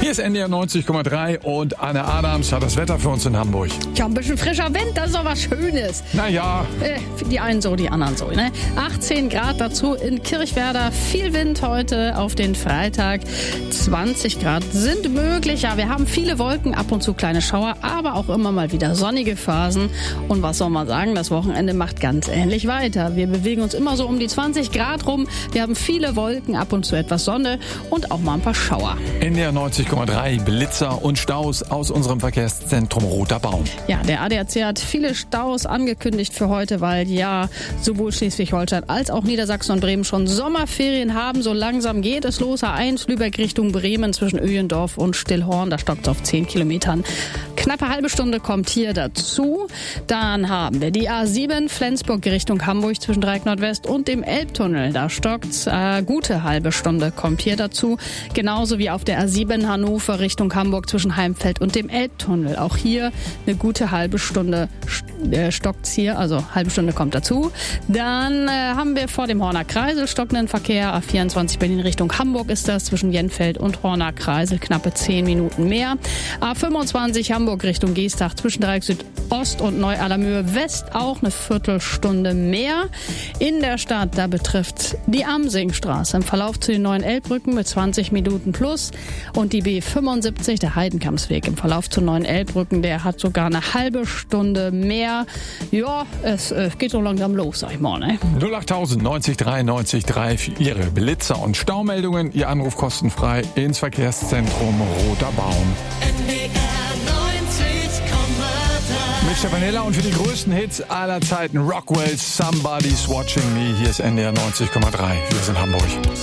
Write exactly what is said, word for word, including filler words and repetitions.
Hier ist N D R neunzig Komma drei und Anne Adams hat das Wetter für uns in Hamburg. Ja, ein bisschen frischer Wind, das ist doch was Schönes. Naja. Äh, die einen so, die anderen so, ne? achtzehn Grad dazu in Kirchwerder. Viel Wind heute auf den Freitag. zwanzig Grad sind möglich. Ja, wir haben viele Wolken, ab und zu kleine Schauer, aber auch immer mal wieder sonnige Phasen. Und was soll man sagen, das Wochenende macht ganz ähnlich weiter. Wir bewegen uns immer so um die zwanzig Grad rum. Wir haben viele Wolken, ab und zu etwas Sonne und auch mal ein paar Schauer. N D R neunzig Komma drei, Blitzer und Staus aus unserem Verkehrszentrum Roter Baum. Ja, der A D A C hat viele Staus angekündigt für heute, weil ja sowohl Schleswig-Holstein als auch Niedersachsen und Bremen schon Sommerferien haben. So langsam geht es los. A eins Lübeck Richtung Bremen zwischen Öhlendorf und Stillhorn. Da stockt es auf zehn Kilometern. Knappe halbe Stunde kommt hier dazu. Dann haben wir die A sieben Flensburg Richtung Hamburg zwischen Dreieck Nordwest und dem Elbtunnel. Da stockt's äh, gute halbe Stunde kommt hier dazu. Genauso wie auf der A sieben Hannover Richtung Hamburg zwischen Heimfeld und dem Elbtunnel. Auch hier eine gute halbe Stunde äh, stockt's hier, also halbe Stunde kommt dazu. Dann äh, haben wir vor dem Horner Kreisel stockenden Verkehr. A vierundzwanzig Berlin Richtung Hamburg ist das zwischen Jenfeld und Horner Kreisel knappe zehn Minuten mehr. A fünfundzwanzig Hamburg Richtung Geestach zwischen Dreieck Südost und Neu-Allermöhe West auch eine Viertelstunde mehr. In der Stadt, da betrifft die Amsingstraße im Verlauf zu den neuen Elbbrücken mit zwanzig Minuten plus und die B fünfundsiebzig, der Heidenkampsweg im Verlauf zu neuen Elbbrücken, der hat sogar eine halbe Stunde mehr. Ja, es äh, geht so langsam los, sag ich mal. Ne? null acht tausend neunzig drei neunzig drei für Ihre Blitzer und Staumeldungen. Ihr Anruf kostenfrei ins Verkehrszentrum Roter Baum. Mit Stefanella und für die größten Hits aller Zeiten Rockwell, Somebody's Watching Me. Hier ist N D R neunzig Komma drei. Wir sind Hamburg.